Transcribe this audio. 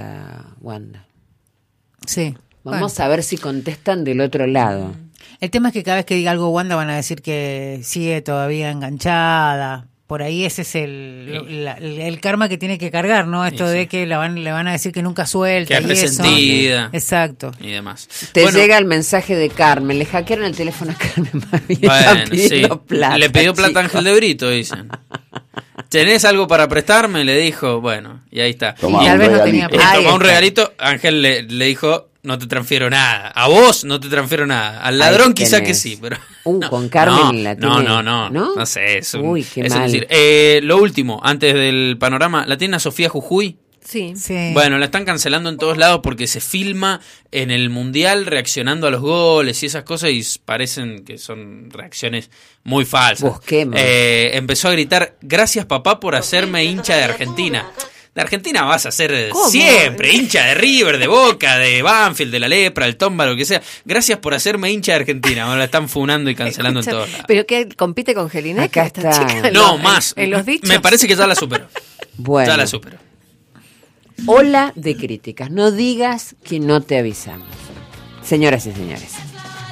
contesta Wanda. Sí. Vamos a ver si contestan del otro lado. El tema es que cada vez que diga algo Wanda van a decir que sigue todavía enganchada. Por ahí ese es el karma que tiene que cargar, ¿no? Esto de que le van a decir que nunca suelta. Que es resentida. Exacto. Y demás. Te llega el mensaje de Carmen. Le hackearon el teléfono a Carmen. Plata, le pidió plata a Ángel de Brito, dicen. ¿Tenés algo para prestarme? Le dijo, bueno, y ahí está. Tal vez no tenía plata. Tomó un regalito, Ángel le dijo, no te transfiero nada. A vos no te transfiero nada. Al ladrón quizá que sí, pero... con Carmen la tiene. No sé, Uy, qué es mal. decir, lo último, antes del panorama, ¿la tiene a Sofía Jujuy? Sí. Bueno, la están cancelando en todos lados porque se filma en el Mundial reaccionando a los goles y esas cosas y parecen que son reacciones muy falsas. Busquemos. Empezó a gritar, gracias papá por hacerme hincha de Argentina. De Argentina vas a ser siempre hincha de River, de Boca, de Banfield, de la Lepra, el Tomba, lo que sea. Gracias por hacerme hincha de Argentina. Ahora la están funando y cancelando en todos lados. ¿Pero qué? ¿Compite con Jelinek? Acá está. No, más. En los dichos. Me parece que ya la superó. Bueno. Ya la superó. Ola de críticas. No digas que no te avisamos. Señoras y señores.